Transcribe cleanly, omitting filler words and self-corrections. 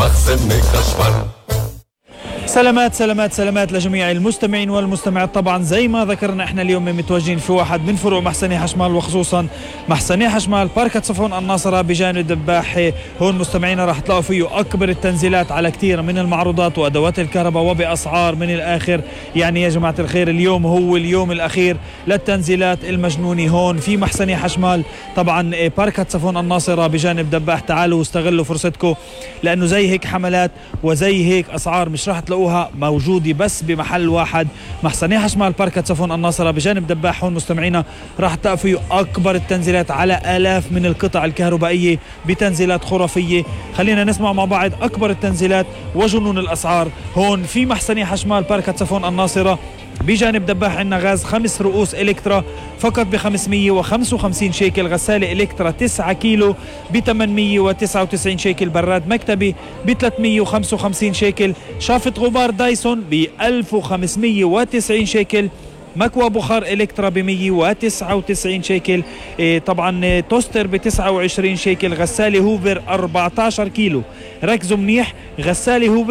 سلامات سلامات سلامات لجميع المستمعين والمستمعات. طبعا زي ما ذكرنا احنا اليوم متواجدين في واحد من فروع محسني حشمال، وخصوصا محسني حشمال باركة صفون الناصرة بجانب دباح. هون مستمعينا راح تلاقوا فيه اكبر التنزيلات على كثير من المعروضات وادوات الكهرباء وباسعار من الاخر. يعني يا جماعة الخير اليوم هو اليوم الاخير للتنزيلات المجنونة هون في محسني حشمال. طبعا باركة صفون الناصرة بجانب دباح، تعالوا واستغلوا فرصتكم، لانه زي هيك حملات وزي هيك اسعار مش راح تلاقوها موجودة بس بمحل واحد. محسني حشمال باركة صفون الناصرة بجانب دباح. هون مستمعينا راح تلاقوا فيه أكبر التنزيلات على آلاف من القطع الكهربائية بتنزيلات خرافية. خلينا نسمع مع بعض أكبر التنزيلات وجنون الأسعار هون في محسني حشمال باركة صفون الناصرة. بجانب دباح عندنا غاز 5 رؤوس إلكترا فقط ب 555 شيكل، غسالة إلكترا 9 كيلو ب 899 شيكل، براد مكتبي ب 355 شيكل، شافة غبار دايسون ب 1590 شيكل، مكوى بخار إلكترا ب 199 شيكل، طبعا توستر ب 29 شيكل، غسالة هوفر 14 كيلو. ركزوا منيح، غسالة هوفر